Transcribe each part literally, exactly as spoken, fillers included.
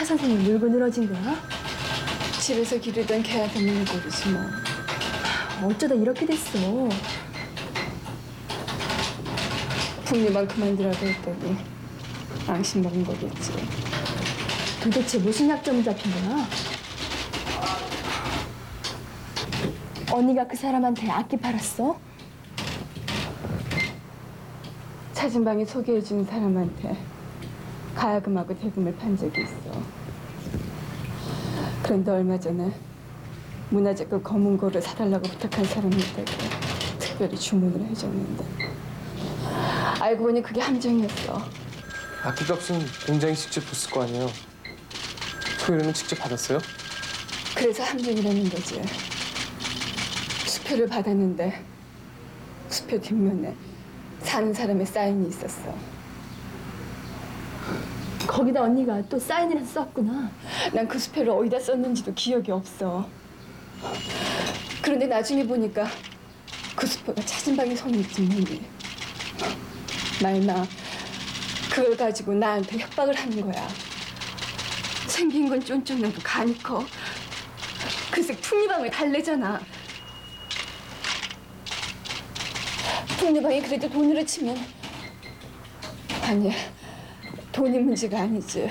차 선생님 물고 늘어진 거야? 집에서 기르던 개한테 물는 거지 뭐. 어쩌다 이렇게 됐어. 풍류만 그만두라고 했더니 앙심 먹은 거겠지. 도대체 무슨 약점을 잡힌 거야? 언니가 그 사람한테 악기 팔았어? 찾은 방에 소개해주는 사람한테 가야금하고 대금을 판 적이 있어. 그런데 얼마 전에 문화재 그 검은 고를 사달라고 부탁한 사람이 있다고 특별히 주문을 해줬는데 알고 보니 그게 함정이었어. 악기값은 공장이 직접 줬을 거 아니에요. 소유료는 직접 받았어요? 그래서 함정이라는 거지. 수표를 받았는데 수표 뒷면에 사는 사람의 사인이 있었어. 거기다 언니가 또 사인을 해서 썼구나. 난 그 수표를 어디다 썼는지도 기억이 없어. 그런데 나중에 보니까 그 수표가 찾은 방에 손이 있지 뭐니. 말마 그걸 가지고 나한테 협박을 하는 거야. 생긴 건 쫀쫀하고 간이 커. 글쎄 풍류방을 달래잖아. 풍류방이 그래도 돈으로 치면 아니야. 돈이 문제가 아니지.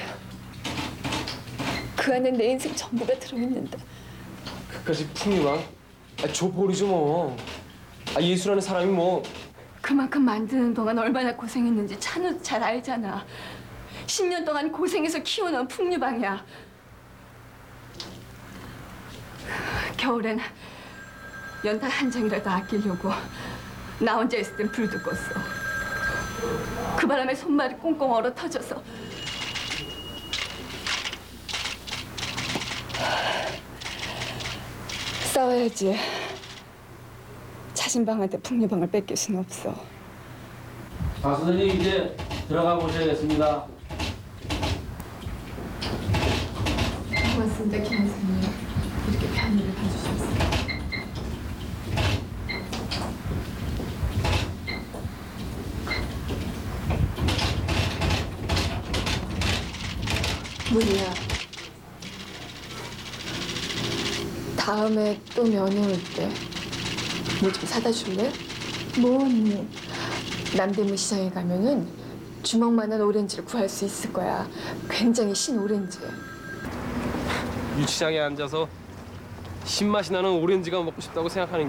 그 안에 내 인생 전부가 들어있는데. 그까지 풍류왕? 아, 줘버리죠 뭐. 아, 예수라는 사람이 뭐. 그만큼 만드는 동안 얼마나 고생했는지 찬우도 잘 알잖아. 십 년 동안 고생해서 키워놓은 풍류방이야. 겨울엔 연탄 한 장이라도 아끼려고 나 혼자 있을 땐 불도 껐어. 그 바람에 손발이 꽁꽁 얼어 터져서 싸워야지. 찾은 방한테 풍류방을 뺏길 수는 없어. 박 선생님 이제 들어가 보셔야겠습니다. 고맙습니다, 김 선생님. 이렇게 편의를 봐주셔서. 문이야. 다음에 또 면회 올 때 뭐 좀 사다 줄래? 뭐 언니? 남대문 시장에 가면은 주먹만한 오렌지를 구할 수 있을 거야. 굉장히 신 오렌지. 유치장에 앉아서 신맛이 나는 오렌지가 먹고 싶다고 생각하는